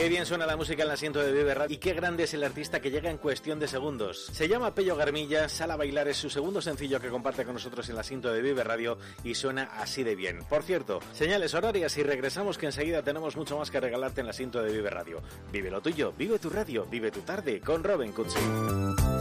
Qué bien suena la música en el asiento de Vive Radio y qué grande es el artista que llega en cuestión de segundos. Se llama Pello Garmilla, Sal a bailar es su segundo sencillo que comparte con nosotros en el asiento de Vive Radio y suena así de bien. Por cierto, señales horarias y regresamos que enseguida tenemos mucho más que regalarte en el asiento de Vive Radio. Vive lo tuyo, vive tu radio, vive tu tarde con Robin Cutsi.